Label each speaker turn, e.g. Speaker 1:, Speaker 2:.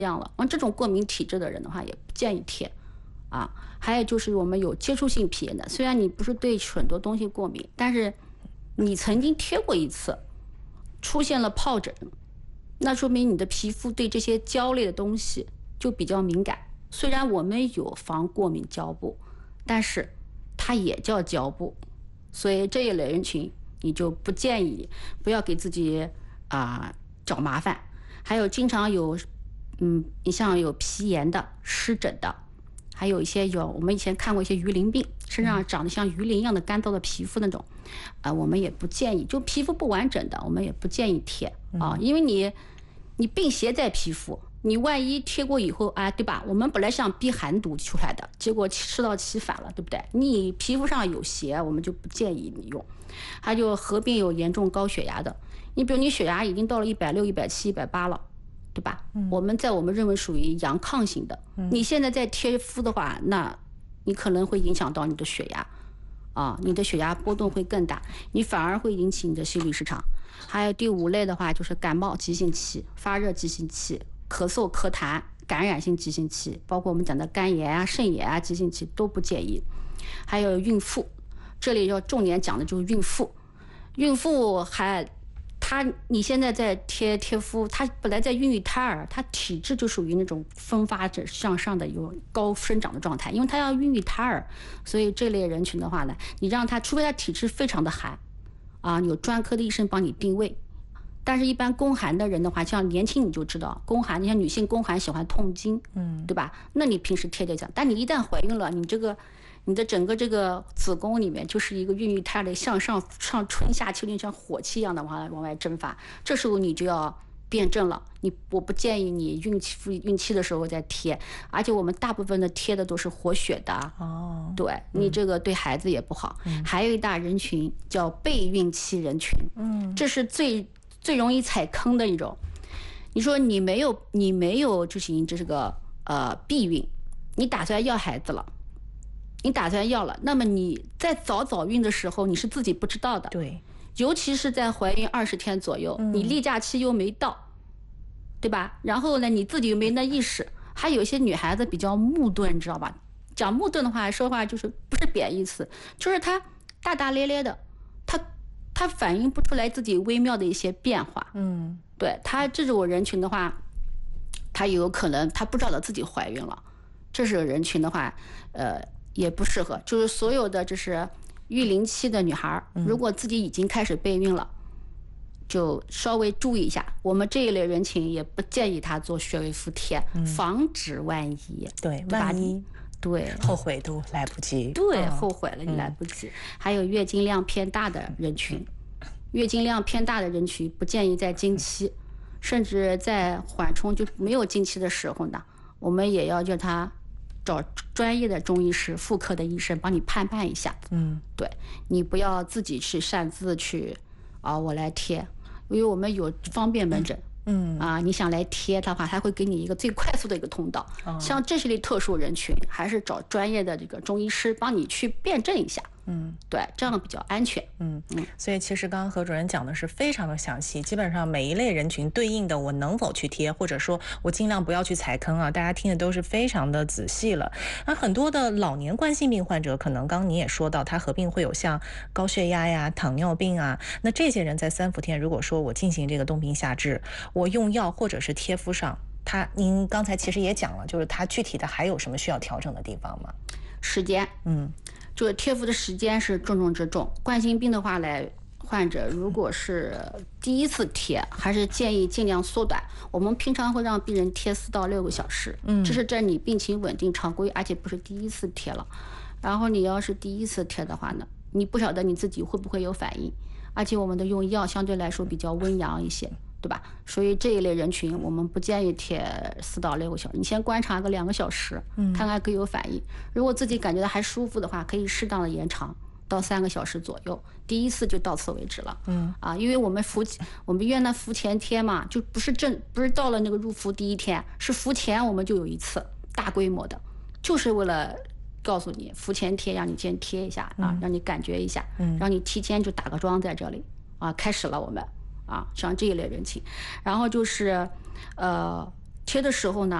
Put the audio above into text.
Speaker 1: 样了。这种过敏体质的人的话，也不建议贴啊。还有就是我们有接触性皮炎的，虽然你不是对很多东西过敏，但是你曾经贴过一次，出现了疱疹，那说明你的皮肤对这些胶类的东西就比较敏感。虽然我们有防过敏胶布，但是它也叫胶布，所以这一类人群你就不建议，不要给自己找麻烦。还有经常有你像有皮炎的、湿疹的，还有一些我们以前看过一些鱼鳞病，身上长得像鱼鳞一样的干燥的皮肤那种，我们也不建议，就皮肤不完整的我们也不建议贴啊，因为你病邪在皮肤，你万一贴过以后对吧？我们本来想避寒毒出来的，结果适到其反了，对不对？你皮肤上有邪，我们就不建议你用。还有合并有严重高血压的，你比如你血压已经到了160、170、180了，对吧？我们认为属于阳亢型的，你现在再贴敷的话，那你可能会影响到你的血压你的血压波动会更大，你反而会引起你的心律失常。还有第5类的话，就是感冒急性期、发热急性期、咳嗽咳痰感染性急性期，包括我们讲的肝炎肾炎急性期都不建议。还有孕妇，这里要重点讲的就是孕妇你现在在贴敷，她本来在孕育胎儿，她体质就属于那种分发着向上的有高生长的状态，因为她要孕育胎儿，所以这类人群的话呢，你让她，除非她体质非常的寒有专科的医生帮你定位。但是一般宫寒的人的话，像年轻你就知道宫寒，你像女性宫寒喜欢痛经，对吧？那你平时贴这但你一旦怀孕了，你的整个这个子宫里面就是一个孕育胎的向上春夏秋冬像火气一样的往外蒸发，这时候你就要辩证了。我不建议你孕期的时候再贴，而且我们大部分的贴的都是活血的对你这个对孩子也不好。还有一大人群叫备孕期人群，这是最容易踩坑的一种。你说你没有这个避孕，你打算要孩子了。那么你在早孕的时候，你是自己不知道的。
Speaker 2: 对，
Speaker 1: 尤其是在怀孕20天左右，你例假期又没到，对吧？然后呢，你自己又没那意识。还有一些女孩子比较木钝，你知道吧？讲木钝的话，说话就是不是贬义词，就是她大大咧咧的，她反映不出来自己微妙的一些变化。对，她这种人群的话，她有可能她不知道自己怀孕了，这是人群的话，也不适合。就是所有的就是育龄期的女孩，如果自己已经开始备孕了，就稍微注意一下。我们这一类人群也不建议她做穴位敷贴，防止万一。
Speaker 2: 对，万一
Speaker 1: 对
Speaker 2: 后悔都来不及。
Speaker 1: 对，后悔了你来不及。还有月经量偏大的人群，不建议在经期，甚至在缓冲就没有经期的时候呢，我们也要叫她找专业的中医师、妇科的医生帮你判一下。对，你不要自己去擅自去我来贴，因为我们有方便门诊。你想来贴的话，他会给你一个最快速的一个通道。像这些类特殊人群，还是找专业的这个中医师帮你去辩证一下。对，这样比较安全。
Speaker 2: 所以其实刚刚何主任讲的是非常的详细，基本上每一类人群对应的我能否去贴，或者说我尽量不要去踩坑大家听的都是非常的仔细了。那很多的老年冠心病患者，可能刚刚你也说到，他合并会有像高血压呀、糖尿病那这些人在3伏天，如果说我进行这个冬病夏治，我用药或者是贴敷上，您刚才其实也讲了，就是他具体的还有什么需要调整的地方吗？
Speaker 1: 时间，就是贴敷的时间是重中之重。冠心病的话患者如果是第一次贴，还是建议尽量缩短。我们平常会让病人贴4到6个小时，这是在你病情稳定常规，而且不是第一次贴了。然后你要是第一次贴的话呢，你不晓得你自己会不会有反应，而且我们的用药相对来说比较温阳一些，对吧？所以这一类人群我们不建议贴4到6个小时，你先观察个2个小时，看看可以有反应。如果自己感觉到还舒服的话，可以适当的延长到3个小时左右，第一次就到此为止了。因为我们医院的服前贴嘛，就不是到了那个入伏第1天，是服前我们就有一次大规模的，就是为了告诉你服前贴，让你先贴一下让你感觉一下，让你提前就打个桩在这里开始了我们像这一类人群。然后就是贴的时候呢，